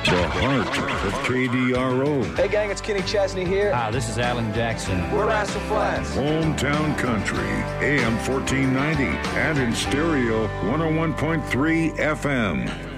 The heart of KDRO. Hey gang, it's Kenny Chesney here. This is Alan Jackson. We're Rascal Flatts. Hometown Country, AM 1490, and in stereo 101.3 FM.